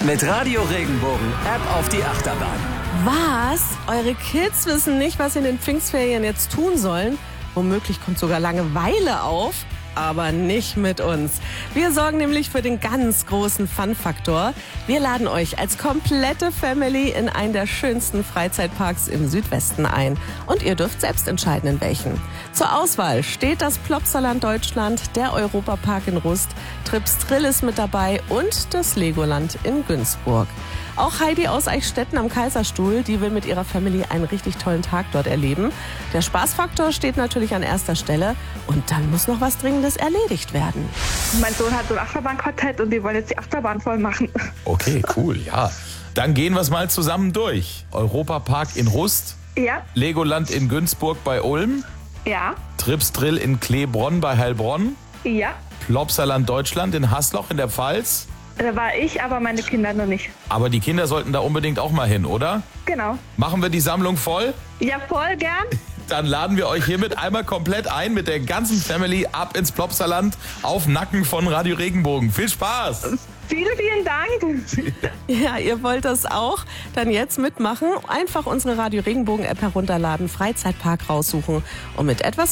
Mit Radio Regenbogen Ab auf die Achterbahn. Was? Eure Kids wissen nicht, was sie in den Pfingstferien jetzt tun sollen? Womöglich kommt sogar Langeweile auf. Aber nicht mit uns. Wir sorgen nämlich für den ganz großen Fun-Faktor. Wir laden euch als komplette Family in einen der schönsten Freizeitparks im Südwesten ein. Und ihr dürft selbst entscheiden, in welchen. Zur Auswahl steht das Plopsaland Deutschland, der Europapark in Rust, Trips Drill ist mit dabei und das Legoland in Günzburg. Auch Heidi aus Eichstätten am Kaiserstuhl, die will mit ihrer Family einen richtig tollen Tag dort erleben. Der Spaßfaktor steht natürlich an erster Stelle und dann muss noch was Dringendes erledigt werden. Mein Sohn hat so ein Achterbahnquartett und die wollen jetzt die Achterbahn voll machen. Okay, cool, ja. Dann gehen wir es mal zusammen durch. Europapark in Rust, Ja, Legoland in Günzburg bei Ulm, ja, Trips Drill in Kleebronn bei Heilbronn, ja. Plopsaland Deutschland in Hasloch in der Pfalz. Da war ich, aber meine Kinder noch nicht. Aber die Kinder sollten da unbedingt auch mal hin, oder? Genau. Machen wir die Sammlung voll? Ja, voll gern. Dann laden wir euch hiermit einmal komplett ein mit der ganzen Family ab ins Plopsaland auf Nacken von Radio Regenbogen. Viel Spaß! Vielen, vielen Dank. Ja, ihr wollt das auch? Dann jetzt mitmachen. Einfach unsere Radio Regenbogen App herunterladen, Freizeitpark raussuchen und mit etwas